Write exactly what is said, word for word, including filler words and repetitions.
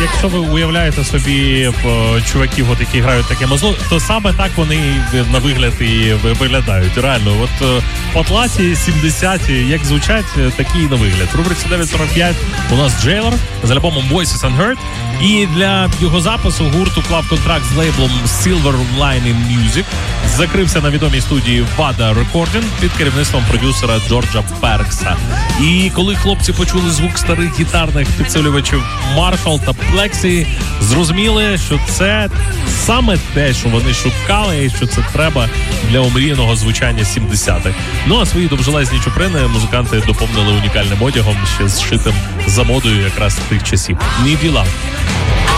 якщо ви уявляєте собі чуваків, от, які грають таке музло, то саме так вони на вигляд і виглядають. Реально, от потлаті, сімдесяті, як звучать, такі і на вигляд. В рубриці дев'ять сорок п'ять у нас Джейлор з альбомом Voices Unheard. І для його запису гурт уклав контракт з лейблом Silver Lining Music. Закрився на відомій студії Vada Recording під керівництвом продюсера Джорджа Перкса. І коли хлопці почули звук старих гітарних підсилювачів Marshall та Plexi, зрозуміли, що це саме те, що вони шукали, і що це треба для омріяного звучання сімдесятих. Ну а свої довжелезні чуприни музиканти доповнили унікальним одягом, ще зшитим за модою якраз тих часів. Need You Love.